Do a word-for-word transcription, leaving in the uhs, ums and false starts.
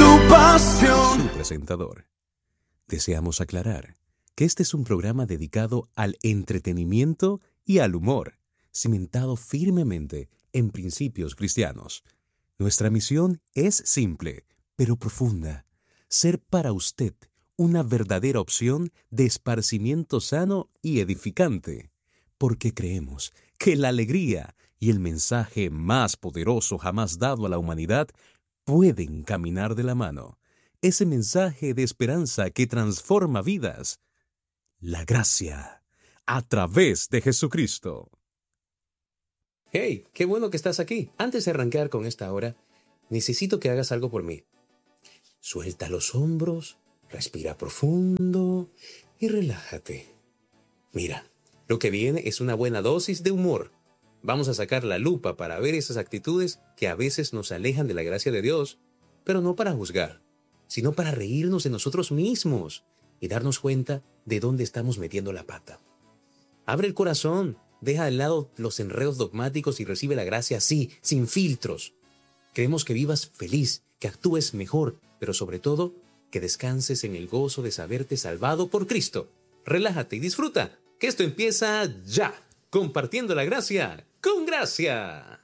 tu pasión. Su presentador. Deseamos aclarar que este es un programa dedicado al entretenimiento y al humor, cimentado firmemente en principios cristianos. Nuestra misión es simple, pero profunda: ser para usted una verdadera opción de esparcimiento sano y edificante, porque creemos que la alegría y el mensaje más poderoso jamás dado a la humanidad pueden caminar de la mano. Ese mensaje de esperanza que transforma vidas. La gracia a través de Jesucristo. Hey, qué bueno que estás aquí. Antes de arrancar con esta hora, necesito que hagas algo por mí. Suelta los hombros, respira profundo y relájate. Mira, lo que viene es una buena dosis de humor. Vamos a sacar la lupa para ver esas actitudes que a veces nos alejan de la gracia de Dios, pero no para juzgar, sino para reírnos de nosotros mismos y darnos cuenta de dónde estamos metiendo la pata. Abre el corazón, deja de lado los enredos dogmáticos y recibe la gracia así, sin filtros. Queremos que vivas feliz, que actúes mejor, pero sobre todo, que descanses en el gozo de saberte salvado por Cristo. Relájate y disfruta, que esto empieza ya, compartiendo la gracia con gracia.